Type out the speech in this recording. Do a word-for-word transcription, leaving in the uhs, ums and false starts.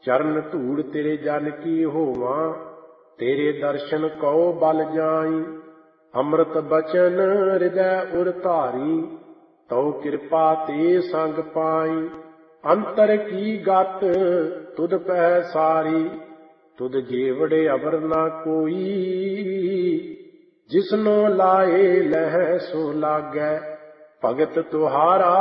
ਚਰਨ ਧੂੜ ਤੇਰੇ ਜਨ ਕੀ ਹੋਵਾਂ, ਤੇਰੇ ਦਰਸ਼ਨ ਕਉ ਬਲ ਜਾਈ। ਅੰਮ੍ਰਿਤ ਬਚਨ ਹਿਰਦੈ ਉਰ ਧਾਰੀ, ਤਉ ਕਿਰਪਾ ਤੇ ਸੰਗ ਪਾਈ। ਅੰਤਰ ਕੀ ਗਤ ਤੁਧ ਪਹਿ ਸਾਰੀ, ਤੁਧ ਜੀਵੜੇ ਅਵਰ ਨਾ ਕੋਈ। ਜਿਸਨੋ ਲਾਏ ਲਹਿ ਸੋ ਲਾਗੈ, ਭਗਤ ਤੁਹਾਰਾ